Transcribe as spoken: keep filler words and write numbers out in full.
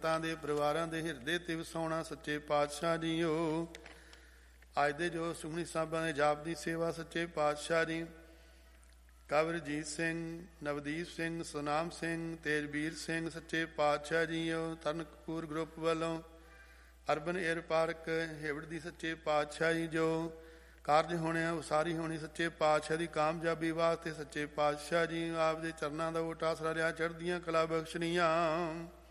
ਸੰਗਤਾਂ ਦੇ ਪਰਿਵਾਰਾਂ ਦੇ ਹਿਰਦੇ ਤੇ ਵਸਾਉਣਾ ਸੱਚੇ ਪਾਤਸ਼ਾਹ ਜੀਓ। ਅੱਜ ਦੇ ਜੋ ਸੁਖਮਨੀ ਸਾਹਿਬਾਂ ਦੇ ਜਾਪ ਦੀ ਸੇਵਾ ਸੱਚੇ ਪਾਤਸ਼ਾਹ ਜੀ ਕਵਰਜੀਤ ਸਿੰਘ, ਨਵਦੀਪ ਸਿੰਘ, ਸੁਨਾਮ ਸਿੰਘ, ਤੇਜਵੀਰ ਸਿੰਘ ਸੱਚੇ ਪਾਤਸ਼ਾਹ ਜੀਓ। ਤਰਨਕਪੂਰ ਗਰੁੱਪ ਵੱਲੋਂ ਅਰਬਨ ਏਅਰ ਪਾਰਕ ਹੇਵੜ ਦੀ ਸੱਚੇ ਪਾਤਸ਼ਾਹ ਜੀ ਜੋ ਕਾਰਜ ਹੋਣੇ ਆ ਉਸਾਰੀ ਹੋਣੀ ਸੱਚੇ ਪਾਤਸ਼ਾਹ ਦੀ ਕਾਮਯਾਬੀ ਵਾਸਤੇ ਸੱਚੇ ਪਾਤਸ਼ਾਹ ਜੀ ਆਪ ਦੇ ਚਰਨਾਂ ਦਾ ਓਟ ਆਸਰਾ ਰਿਹਾ, ਚੜ੍ਹਦੀਆਂ ਕਲਾ ਬਖਸ਼ਣੀਆਂ।